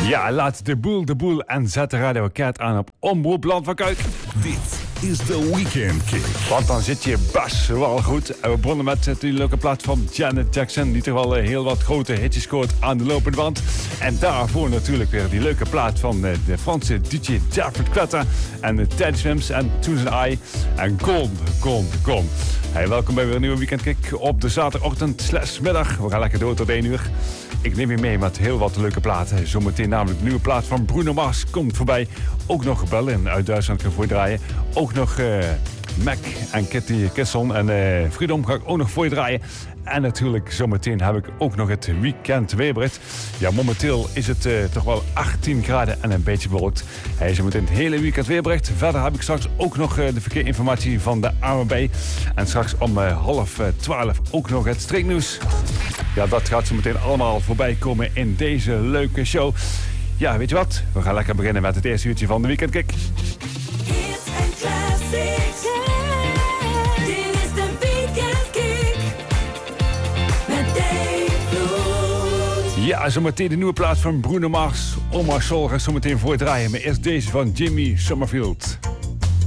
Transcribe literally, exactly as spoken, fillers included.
Ja, laat de boel de boel en zet de Radio Cat aan op Omroep Land van Kuik. Dit is de Weekend Kick. Want dan zit je best wel goed. En we begonnen met die leuke plaat van Janet Jackson, die toch wel heel wat grote hitjes scoort aan de lopende band. En daarvoor natuurlijk weer die leuke plaat van de Franse D J David Guetta en de Teddy Swims en Toons and I en Kom, Kom, Kom. Hey, welkom bij weer een nieuwe Weekend Kick op de zaterdagochtend slash middag. We gaan lekker door tot één uur. Ik neem je mee met heel wat leuke platen. Zometeen namelijk de nieuwe plaat van Bruno Mars komt voorbij. Ook nog Berlin uit Duitsland ga ik voor je draaien. Ook nog uh, Mac en Kitty Kisson en uh, Freedom ga ik ook nog voor je draaien. En natuurlijk zometeen heb ik ook nog het weekend weerbericht. Ja, momenteel is het uh, toch wel achttien graden en een beetje bewolkt. Hij is zometeen het hele weekend weerbericht. Verder heb ik straks ook nog uh, de verkeerinformatie van de A N W B. En straks om uh, half uh, twaalf ook nog het streeknieuws. Ja, dat gaat zo meteen allemaal voorbij komen in deze leuke show. Ja, weet je wat? We gaan lekker beginnen met het eerste uurtje van de Weekend Kick. Hits en classics. Dit is de Weekend Kick. Met Dave Vloed. Ja, zometeen de nieuwe plaat van Bruno Mars. Omar Soul gaat zometeen voor je draaien. Maar eerst deze van Jimmy Somerville.